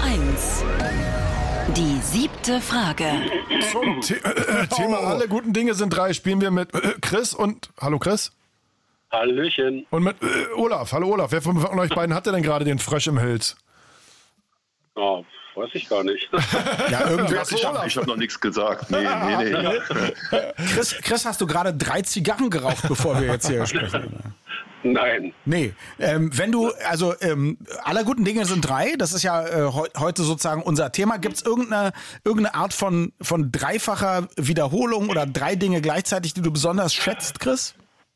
1. Die 7. Frage. Zum Thema alle guten Dinge sind 3 spielen wir mit Chris und... Hallo Chris? Hallöchen. Und mit Olaf. Hallo Olaf. Wer von euch beiden hatte denn gerade den Frösch im Hals? Oh, weiß ich gar nicht. Ja, irgendwas. Ich habe noch nichts gesagt. Nee. Chris, hast du gerade 3 Zigarren geraucht, bevor wir jetzt hier sprechen? Nein. Nee. Wenn du, aller guten Dinge sind 3, das ist ja heute sozusagen unser Thema. Gibt es irgendeine Art von dreifacher Wiederholung oder 3 Dinge gleichzeitig, die du besonders schätzt, Chris?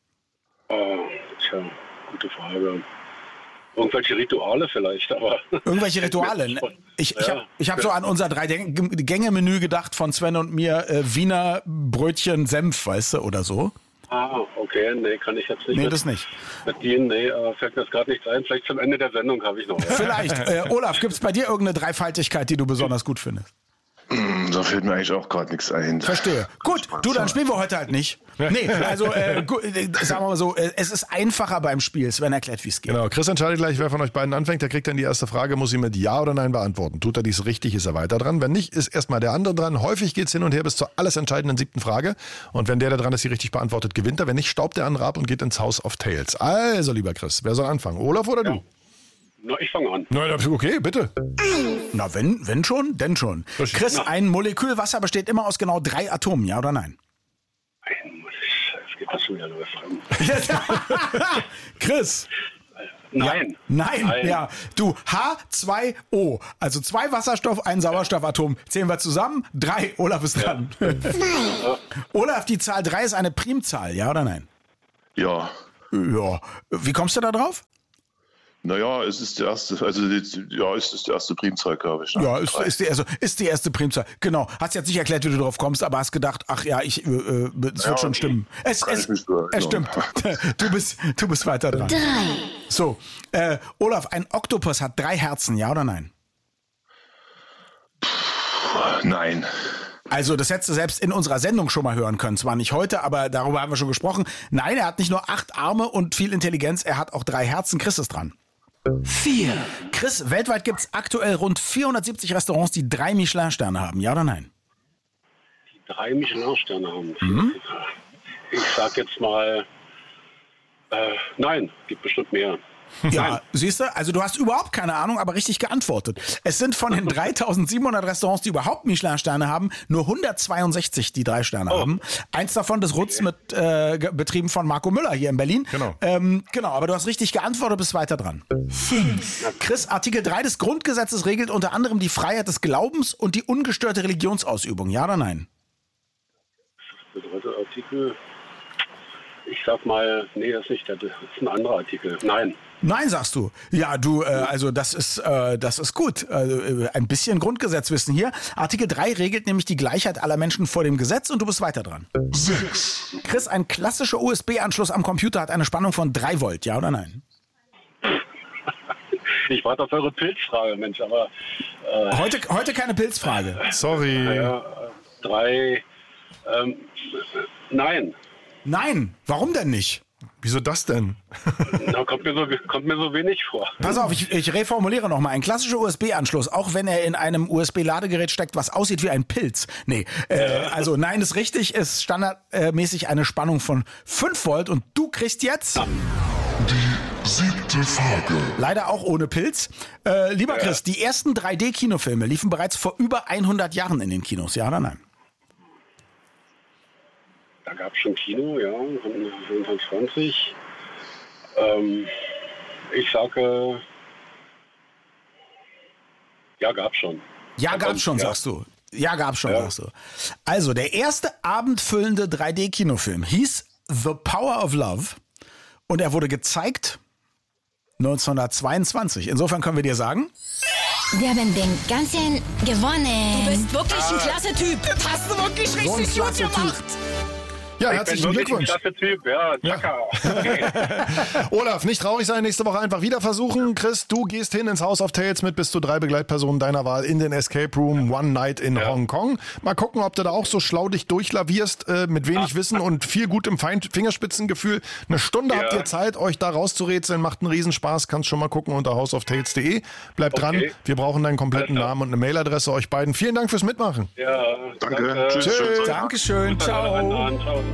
Tja, gute Frage. Irgendwelche Rituale vielleicht, aber... Irgendwelche Rituale? Ich hab so an unser 3-Gänge-Menü gedacht von Sven und mir, Wiener Brötchen Senf, weißt du, oder so. Okay, nee, kann ich jetzt nicht. Nee, das nicht. Mit denen, fällt mir jetzt gerade nichts ein. Vielleicht zum Ende der Sendung habe ich noch. Vielleicht. Olaf, gibt es bei dir irgendeine Dreifaltigkeit, die du besonders gut findest? Da fällt mir eigentlich auch gerade nichts ein. Verstehe. Gut, dann spielen wir heute halt nicht. Nee, also sagen wir mal so, es ist einfacher beim Spiel. Sven erklärt, wie es geht. Genau, Chris entscheidet gleich, wer von euch beiden anfängt. Der kriegt dann die erste Frage, muss sie mit Ja oder Nein beantworten. Tut er dies richtig, ist er weiter dran. Wenn nicht, ist erstmal der andere dran. Häufig geht's hin und her bis zur alles entscheidenden 7. Frage. Und wenn der dran ist, die richtig beantwortet, gewinnt er. Wenn nicht, staubt der andere ab und geht ins House of Tales. Also, lieber Chris, wer soll anfangen? Olaf oder du? Na, ich fange an. Na, okay, bitte. Na, wenn schon, denn schon. Chris, ein Molekül Wasser besteht immer aus genau 3 Atomen, ja oder nein? Es geht das schon wieder los. Chris. Nein. Nein, ja. Du, H2O. Also 2 Wasserstoff, ein Sauerstoffatom. Zählen wir zusammen? 3. Olaf ist dran. Olaf, die Zahl 3 ist eine Primzahl, ja oder nein? Ja. Ja. Wie kommst du da drauf? Naja, es ist die erste, es ist die erste Primzahl, glaube ich. Ne? Ja, ist die erste Primzahl. Genau. Hast jetzt nicht erklärt, wie du drauf kommst, aber hast gedacht, ach ja, es wird schon stimmen. Es stimmt. Du bist weiter dran. 3. So, Olaf, ein Oktopus hat 3 Herzen, ja oder nein? Nein. Also das hättest du selbst in unserer Sendung schon mal hören können. Zwar nicht heute, aber darüber haben wir schon gesprochen. Nein, er hat nicht nur 8 Arme und viel Intelligenz, er hat auch 3 Herzen. Chris ist dran. 4. Chris, weltweit gibt es aktuell rund 470 Restaurants, die 3 Michelin-Sterne haben, ja oder nein? Die 3 Michelin-Sterne haben. Ich sag jetzt mal, nein, gibt bestimmt mehr. Ja, siehst du, also du hast überhaupt keine Ahnung, aber richtig geantwortet. Es sind von den 3700 Restaurants, die überhaupt Michelin-Sterne haben, nur 162, die 3 Sterne haben. Eins davon, das Rutz mit betrieben von Marco Müller hier in Berlin. Genau. Genau, aber du hast richtig geantwortet, bist weiter dran. 5. Chris, Artikel 3 des Grundgesetzes regelt unter anderem die Freiheit des Glaubens und die ungestörte Religionsausübung, ja oder nein? Der 3. Artikel, ich sag mal, nee, das ist nicht, das ist ein anderer Artikel. Nein. Nein, sagst du. Ja, du, also das ist gut. Ein bisschen Grundgesetzwissen hier. Artikel 3 regelt nämlich die Gleichheit aller Menschen vor dem Gesetz und du bist weiter dran. 6. Chris, ein klassischer USB-Anschluss am Computer hat eine Spannung von 3 Volt, ja oder nein? Ich warte auf eure Pilzfrage, Mensch, aber... Heute keine Pilzfrage. Sorry. 3... nein. Nein, warum denn nicht? Wieso das denn? Na, kommt mir so wenig vor. Pass auf, ich reformuliere nochmal. Ein klassischer USB-Anschluss, auch wenn er in einem USB-Ladegerät steckt, was aussieht wie ein Pilz. Nee, also nein ist richtig, ist standardmäßig eine Spannung von 5 Volt und du kriegst jetzt... Die 7. Frage. Leider auch ohne Pilz. Lieber Chris, die ersten 3D-Kinofilme liefen bereits vor über 100 Jahren in den Kinos, ja oder nein? Da gab es schon Kino, ja, 1920. Ich sage, ja, gab's schon. Ja, gab's schon, sagst du. Ja, gab's schon, sagst du. Also, der erste abendfüllende 3D-Kinofilm hieß The Power of Love und er wurde gezeigt 1922. Insofern können wir dir sagen... Wir haben den ganzen gewonnen. Du bist wirklich ein klasse Typ. Das hast du wirklich So ein richtig gut klasse gemacht. Ja, Ich herzlichen bin wirklich Glückwunsch. ein klasse Typ, ja. Chaka. Olaf, nicht traurig sein, nächste Woche einfach wieder versuchen. Chris, du gehst hin ins House of Tales mit bis zu 3 Begleitpersonen deiner Wahl in den Escape Room One Night in Hongkong. Mal gucken, ob du da auch so schlau dich durchlavierst, mit wenig Wissen und viel gutem Fingerspitzengefühl. Eine Stunde habt ihr Zeit, euch da rauszurätseln. Macht einen Riesenspaß. Kannst schon mal gucken unter houseoftales.de. Bleibt dran. Wir brauchen deinen kompletten Namen und eine Mailadresse. Euch beiden. Vielen Dank fürs Mitmachen. Ja, Danke. Tschüss. Tschüss. Dankeschön. Ciao. Ciao.